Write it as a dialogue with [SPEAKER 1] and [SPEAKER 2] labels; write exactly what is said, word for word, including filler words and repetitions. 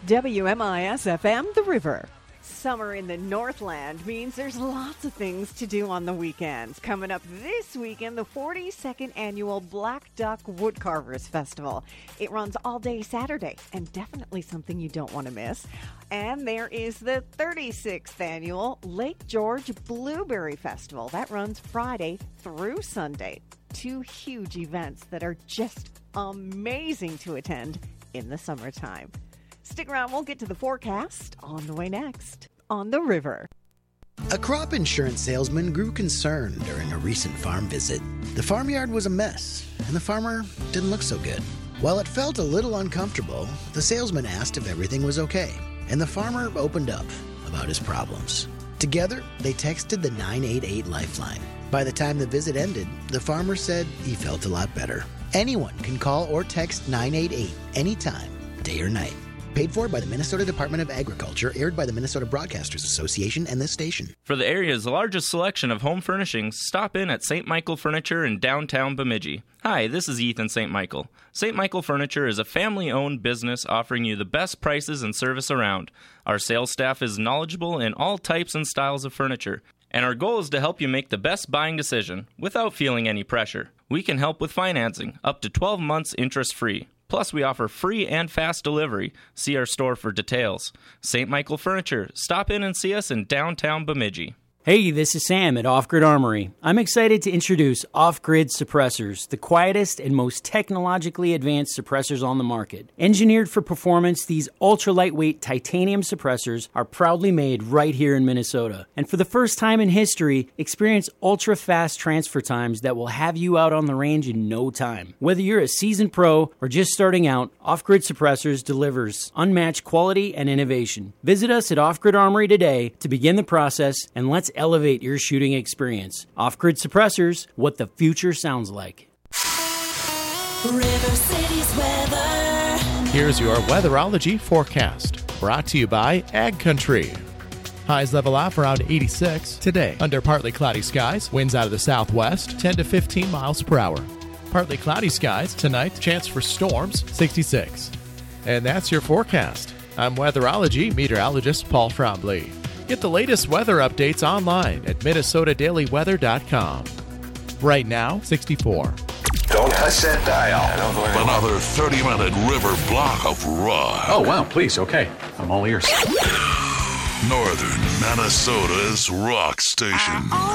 [SPEAKER 1] W M I S F M, The River. Summer in the Northland means there's lots of things to do on the weekends. Coming up this weekend, the forty-second Annual Black Duck Woodcarvers Festival. It runs all day Saturday, and definitely something you don't want to miss. And there is the thirty-sixth Annual Lake George Blueberry Festival. That runs Friday through Sunday. Two huge events that are just amazing to attend in the summertime. Stick around, we'll get to the forecast on the way next on The River.
[SPEAKER 2] A crop insurance salesman grew concerned during a recent farm visit. The farmyard was a mess, and the farmer didn't look so good. While it felt a little uncomfortable, the salesman asked if everything was okay, and the farmer opened up about his problems. Together, they texted the nine eight eight Lifeline. By the time the visit ended, the farmer said he felt a lot better. Anyone can call or text nine eight eight anytime, day or night. Paid for by the Minnesota Department of Agriculture, aired by the Minnesota Broadcasters Association and this station.
[SPEAKER 3] For the area's largest selection of home furnishings, stop in at Saint Michael Furniture in downtown Bemidji. Hi, this is Ethan Saint Michael. Saint Michael Furniture is a family-owned business offering you the best prices and service around. Our sales staff is knowledgeable in all types and styles of furniture, and our goal is to help you make the best buying decision without feeling any pressure. We can help with financing, up to twelve months interest-free. Plus, we offer free and fast delivery. See our store for details. Saint Michael Furniture. Stop in and see us in downtown Bemidji.
[SPEAKER 4] Hey, this is Sam at Off Grid Armory. I'm excited to introduce Off Grid Suppressors, the quietest and most technologically advanced suppressors on the market. Engineered for performance, these ultra-lightweight titanium suppressors are proudly made right here in Minnesota. And for the first time in history, experience ultra-fast transfer times that will have you out on the range in no time. Whether you're a seasoned pro or just starting out, Off Grid Suppressors delivers unmatched quality and innovation. Visit us at Off Grid Armory today to begin the process, and let's elevate your shooting experience. Off-Grid Suppressors, what the future sounds like.
[SPEAKER 5] River City's weather.
[SPEAKER 6] Here's your weatherology forecast, brought to you by Ag Country. Highs level off around eighty-six today. Under partly cloudy skies, winds out of the southwest, ten to fifteen miles per hour. Partly cloudy skies tonight, chance for storms, sixty-six. And that's your forecast. I'm weatherology meteorologist Paul Frombley. Get the latest weather updates online at minnesota daily weather dot com. Right now, sixty-four.
[SPEAKER 7] Don't touch that dial.
[SPEAKER 8] Another thirty-minute river block of rock.
[SPEAKER 9] Oh, wow, please, okay. I'm all ears.
[SPEAKER 8] Northern Minnesota's rock station.